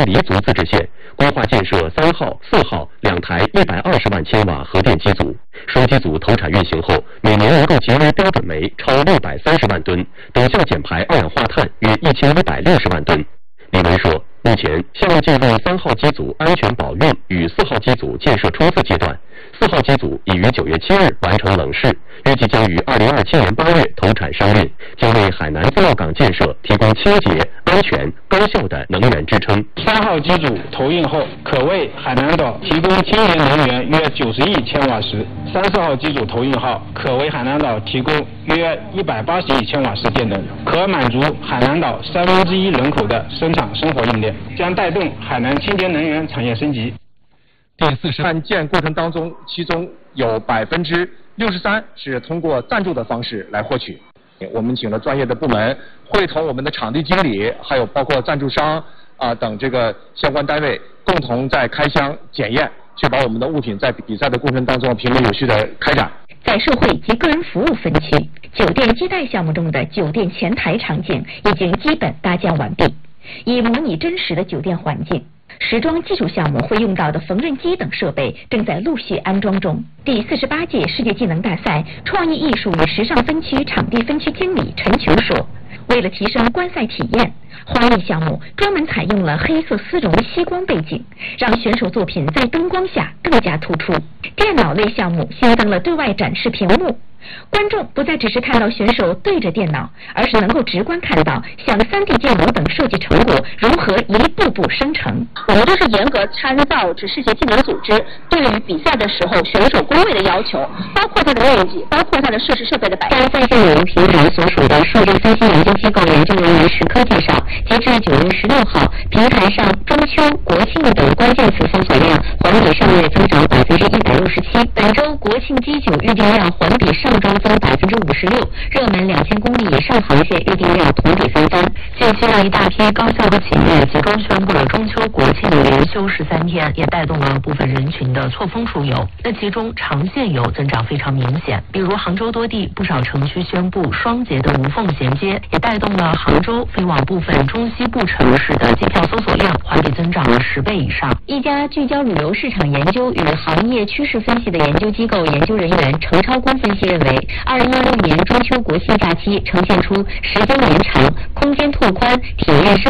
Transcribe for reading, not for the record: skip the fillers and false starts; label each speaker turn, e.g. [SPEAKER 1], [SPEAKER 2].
[SPEAKER 1] 黎族自治县规划建设3号、4号2台120万千瓦核电机组，双机组投产运行后，每年能够节约标准煤超630万吨，等效减排二氧化碳约1160万吨。李文说，目前项目进入3号机组安全保运与4号机组建设冲刺阶段，4号机组已于9月7日完成冷试，预计将于2027年8月投产商运，将为海南自贸港建设提供清洁、安全、高效的能源支撑。
[SPEAKER 2] 3号机组投运后，可为海南岛提供清洁能源约90亿千瓦时；4号机组投运后，可为海南岛提供约180亿千瓦时电能，可满足海南岛1/3人口的生产生活用电，将带动海南清洁能源产业升级。
[SPEAKER 3] 第40案件过程当中，其中有63%是通过赞助的方式来获取。我们请了专业的部门，会同我们的场地经理，还有包括赞助商等这个相关单位，共同在开箱检验，确保我们的物品在比赛的过程当中平稳有序的开展。
[SPEAKER 4] 在社会及个人服务分区，酒店接待项目中的酒店前台场景已经基本搭建完毕，以模拟真实的酒店环境。时装技术项目会用到的缝纫机等设备正在陆续安装中。第48届世界技能大赛创意艺术与时尚分区场地分区经理陈琼说，为了提升观赛体验，花艺项目专门采用了黑色丝绒吸光背景，让选手作品在灯光下更加突出。电脑类项目新增了对外展示屏幕，观众不再只是看到选手对着电脑，而是能够直观看到像 3D 建模等设计成果如何一步步生成。
[SPEAKER 5] 我们就是严格参照世界技能组织对于比赛的时候选手工位的要求，包括它的面积，包括它的设施设备的摆放。
[SPEAKER 4] 在线有平台所属的数据分析研究机构研究人员石科介绍，截至9月16号，平台上中秋、国庆等关键词搜索量环比上月增长167%。本周国庆基酒预订量环比上周增56%，热门2000公里以上航线预订量同比翻番。近期一大批高校和企业集中宣布了中秋、国庆连休13天，也带动了部分人群的错峰出游。那其中长线游增长非常明显，比如杭州多地不少城区宣布双节的无缝衔接，也带动了杭州飞往部分中西部城市的机票搜索量环比增长了10倍以上。一家聚焦旅游市场研究与行业趋势分析的研究机构研究人员程超光分析认为，2016年中秋国庆假期呈现出时间延长、空间拓宽、体验升